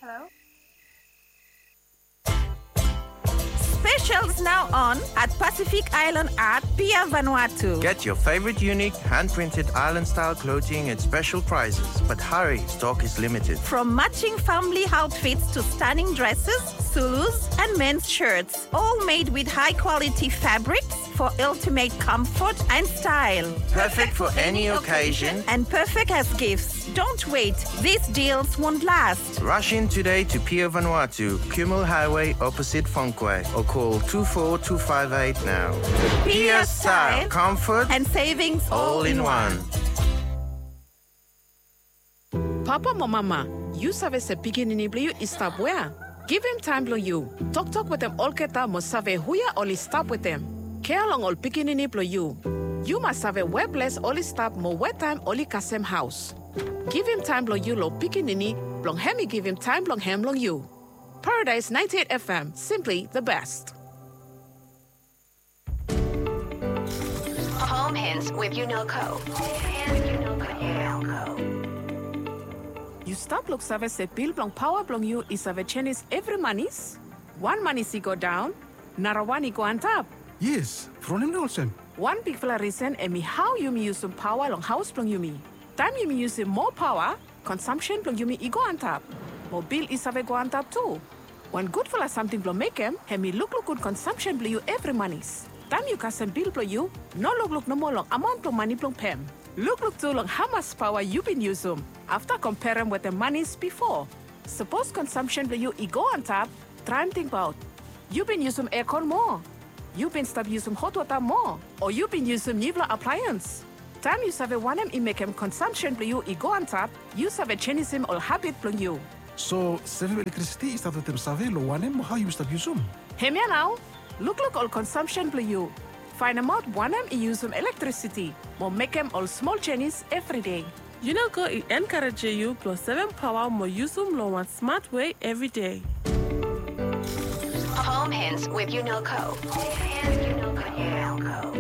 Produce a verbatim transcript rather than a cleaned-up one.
Specials now on at Pacific Island at Pia Vanuatu. Get your favorite unique hand-printed island-style clothing at special prices. But hurry, stock is limited. From matching family outfits to stunning dresses, Zulus, and men's shirts, all made with high-quality fabrics for ultimate comfort and style. Perfect for any occasion and perfect as gifts. Don't wait. These deals won't last. Rush in today to Pia Vanuatu, Kumul Highway opposite Funkwe, or call two four two five eight now. Pia style, comfort, and savings all in one. Papa mo mama, you save se pikinini bliu istap where? Give him time blo you. Talk talk with them all keta mo save huya only stop with them. Care long all pikinini blo you. You must have a webless only stop mo wet time only kasem house. Give him time blo you lo pikinini, blong hemi give him time blong hem long you. Paradise ninety-eight F M, simply the best. Home hints with Unilco. You stop look save se bill blong power blong you is save Chinese every manis. One manis go down, narawani go on top. Yes, from him also. One big fella reason and me how you me use some power long house blong you me. Time you me use more power, consumption blong you me go on top. More bill is have go on top too. One good fella something blong make him, and me look look good consumption blong you every manis. Time you can send bill blong you, no look look no more long amount of money blong pem. Look look too long how much power you been using after comparing with the monies before. Suppose consumption blong you go on top, try and think about. You been using aircon more. You been stop using hot water more, or you been using Nivla appliance. Time you save one em make him consumption blong you go on top, you save Chinese him or habit blong you. So, save electricity is that what them save lo one em how you stop using? Hey me now, look look all consumption blong you. Find them out one em use some electricity, more make them all small Chinese every day. Unilco encourage you plus seven power more use them lo one smart way every day. Home hints with Unilco. Unilco.